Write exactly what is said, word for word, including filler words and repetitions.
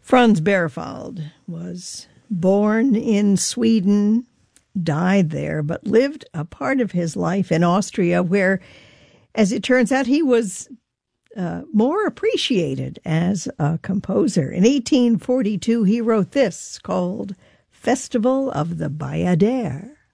Franz Berwald was born in Sweden, died there, but lived a part of his life in Austria where, as it turns out, he was uh, more appreciated as a composer. In eighteen forty-two, he wrote this called Festival of the Bayadere.